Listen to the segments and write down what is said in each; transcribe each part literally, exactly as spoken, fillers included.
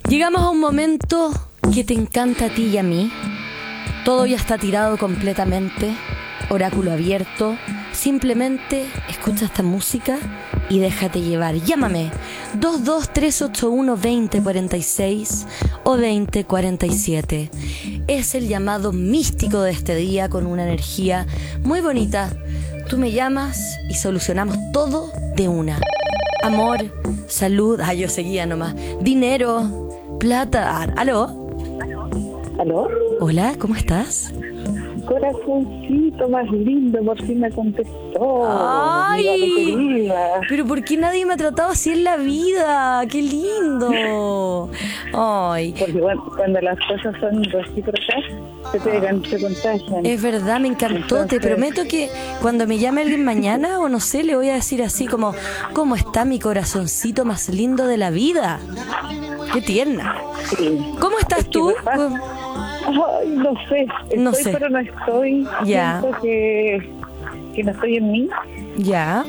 Llegamos a un momento que te encanta a ti y a mí. Todo ya está tirado completamente, oráculo abierto. Simplemente escucha esta música y déjate llevar. Llámame dos dos tres ocho uno dos cero cuatro seis o dos cero cuatro siete. Es el llamado místico de este día con una energía muy bonita. Tú me llamas y solucionamos todo de una. Amor, salud, ah, yo seguía nomás. Dinero, plata. ¿Aló? ¿Aló? Hola, ¿cómo estás? Corazoncito más lindo, por fin me contestó. ¡Ay! Viva, Pero ¿por qué nadie me ha tratado así en la vida? ¡Qué lindo! Ay. Porque bueno, cuando las cosas son recíprocas, se pegan, se contagian. Es verdad, me encantó. Entonces, te prometo que cuando me llame alguien mañana, o no sé, le voy a decir así como, ¿cómo está mi corazoncito más lindo de la vida? ¡Qué tierna! Sí. ¿Cómo estás es tú? Ay, no sé. Estoy, No sé. pero no estoy. Ya. Siento que, que no estoy en mí. Ya.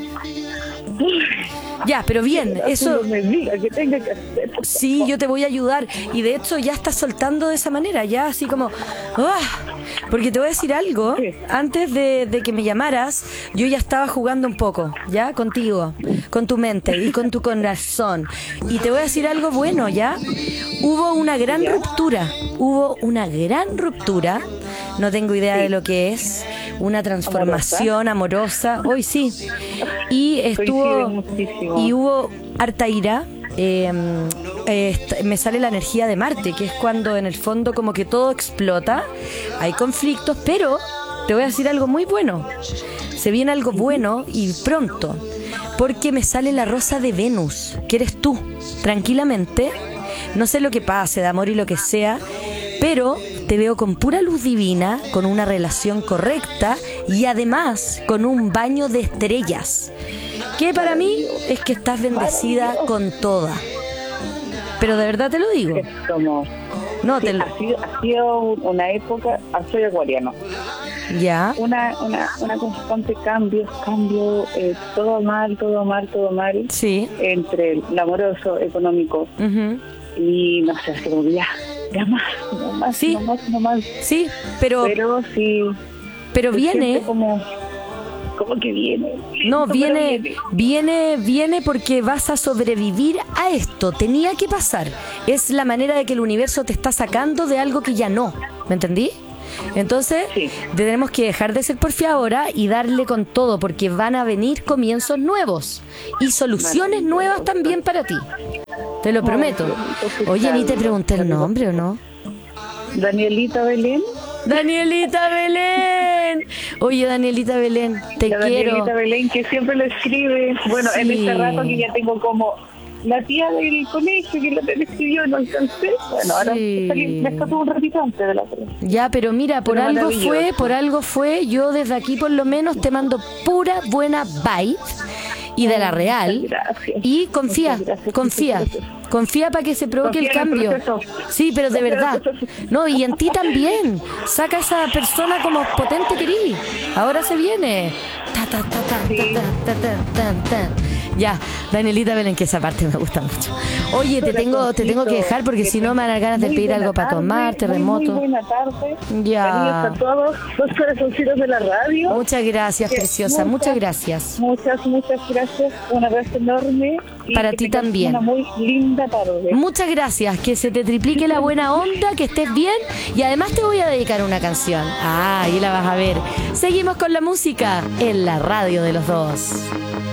Ya, pero bien, eso... me diga que tenga que hacer. Sí, yo te voy a ayudar. Y de hecho ya estás soltando de esa manera, ya así como... ¡ah! Porque te voy a decir algo. Sí. Antes de, de que me llamaras, yo ya estaba jugando un poco, ¿ya? Contigo, con tu mente y con tu corazón. Y te voy a decir algo bueno, ¿ya? Hubo una gran ¿Ya? ruptura. Hubo una gran ruptura. No tengo idea Sí. de lo que es. Una transformación amorosa. Hoy sí. Y estuvo... Coincide muchísimo. Y hubo harta ira. Eh, eh, est- me sale la energía de Marte, que es cuando en el fondo como que todo explota, hay conflictos, pero te voy a decir algo muy bueno. Se viene algo bueno y pronto, porque me sale la rosa de Venus, que eres tú, tranquilamente. No sé lo que pase, de amor y lo que sea, pero te veo con pura luz divina, con una relación correcta y además con un baño de estrellas, que para mí es que estás bendecida con toda. Pero de verdad te lo digo. Es como... No, sí, te lo... ha, sido, ha sido una época... Soy acuariano. Ya. Una, una, una constante cambio, cambio, eh, todo mal, todo mal, todo mal. Sí. Entre el amoroso, económico Ujú. y no sé, así como ya, ya más, no más, Sí. no más, no más. Sí, pero, Pero sí... pero se viene... siente como... como que viene. No, Pero viene, viene, viene porque vas a sobrevivir a esto. Tenía que pasar. Es la manera de que el universo te está sacando de algo que ya no. ¿Me entendí? Entonces, Sí. tenemos que dejar de ser porfiadora y darle con todo, porque van a venir comienzos nuevos y soluciones nuevas también para ti. Te lo prometo. Oye, ni te pregunté el nombre, ¿o no? Danielita Belén. Danielita Belén. Oye, Danielita Belén, te La quiero. Danielita Belén, que siempre le escribe. Bueno, en Sí. este rato que ya tengo como la tía del colegio que la escribió, no alcancé. Bueno, ahora Sí. salí, me escapé un ratito antes de la tele. Ya, pero mira, por Pero algo maravilloso. fue, por algo fue. Yo desde aquí por lo menos te mando pura buena vibe y de la real. Muchas gracias. Y confía, Muchas gracias, confía, muchas gracias. confía para que se provoque el Confía en el cambio. proceso. Sí, pero de Confía en el verdad. proceso. No, y en ti también. Saca a esa persona como potente que eres. Ahora se viene. Ta, ta, ta, ta, Sí. ta, ta, ta, ta, ta. Ya, Danielita Belén, que esa parte me gusta mucho. Oye, te tengo, te tengo que dejar porque Que si no me van a dar ganas de muy pedir buena algo para tarde, tomar, muy, terremoto. Muy buena tarde. Ya. Cariños a todos los corazoncitos de la radio. Muchas gracias, Que preciosa. Muchas gracias. Muchas, muchas gracias. Un abrazo enorme. Y Para que ti tengas también. Una muy linda tarde. Muchas gracias. Que se te triplique la buena onda, que estés bien. Y además te voy a dedicar una canción. Ah, ahí la vas a ver. Seguimos con la música en la radio de los dos.